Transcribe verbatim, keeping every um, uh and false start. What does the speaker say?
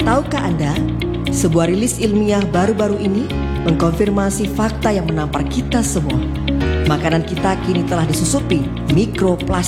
Tahukah Anda, sebuah rilis ilmiah baru-baru ini mengkonfirmasi fakta yang menampar kita semua. Makanan kita kini telah disusupi mikroplastik.